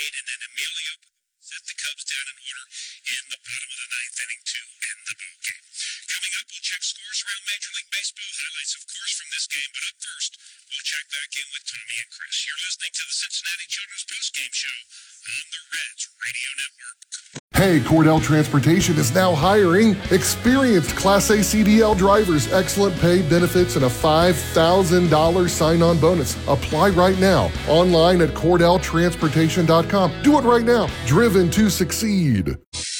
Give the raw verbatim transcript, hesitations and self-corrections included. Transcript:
And then Emilio set the Cubs down in order in the bottom of the ninth inning to end the ball game. Coming up, we'll check scores around Major League Baseball. Highlights, of course, from this game. But up first, we'll check back in with Tommy and Chris. You're listening to the Cincinnati Children's Postgame Show on the Reds Radio Network. Hey, Cordell Transportation is now hiring experienced Class A C D L drivers, excellent pay, benefits, and a five thousand dollars sign-on bonus. Apply right now, online at cordell transportation dot com. Do it right now. Driven to succeed.